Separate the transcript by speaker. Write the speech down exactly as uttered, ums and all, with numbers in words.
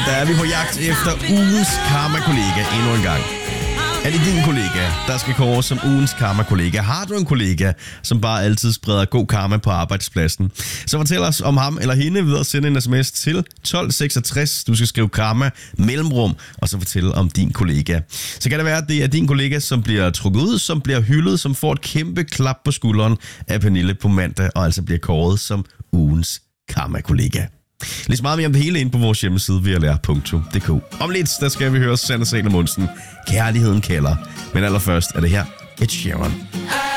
Speaker 1: Der er vi på jagt efter ugens karma-kollega endnu en gang. Er det din kollega, der skal kåre som ugens karma-kollega? Har du en kollega, som bare altid spreder god karma på arbejdspladsen? Så fortæl os om ham eller hende ved at sende en sms til tolv seksogtres. Du skal skrive karma mellemrum, og så fortælle om din kollega. Så kan det være, at det er din kollega, som bliver trukket ud, som bliver hyldet, som får et kæmpe klap på skulderen af Pernille på mandag, og altså bliver kåret som ugens karma-kollega. Læs meget mere om det hele ind på vores hjemmeside v l r punktum d k. Om lidt, der skal vi høre Sanne Salomonsen. Kærligheden kalder. Men allerførst er det her et Sheeran.